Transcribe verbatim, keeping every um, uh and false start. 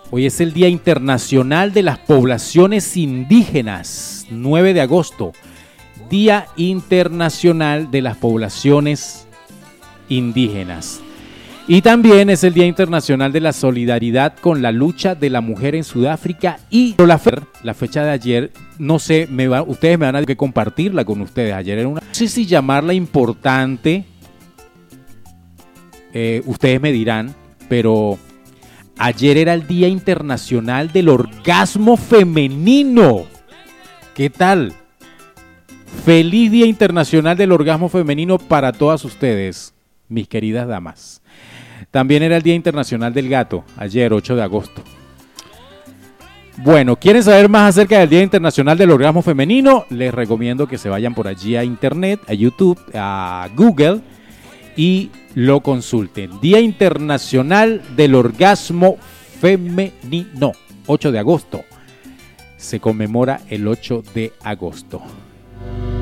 Hoy es el Día Internacional de las Poblaciones Indígenas, nueve de agosto. Día Internacional de las Poblaciones Indígenas. Y también es el Día Internacional de la Solidaridad con la lucha de la mujer en Sudáfrica. Y la, fe- la fecha de ayer, no sé, me va, ustedes me van a tener que compartirla con ustedes. Ayer era una, no sé si llamarla importante, eh, ustedes me dirán, pero ayer era el Día Internacional del Orgasmo Femenino. ¿Qué tal? Feliz Día Internacional del Orgasmo Femenino para todas ustedes, mis queridas damas. También era el Día Internacional del Gato, ayer, ocho de agosto. Bueno, ¿quieren saber más acerca del Día Internacional del Orgasmo Femenino? Les recomiendo que se vayan por allí a internet, a YouTube, a Google y lo consulten. Día Internacional del Orgasmo Femenino, ocho de agosto. Se conmemora el ocho de agosto.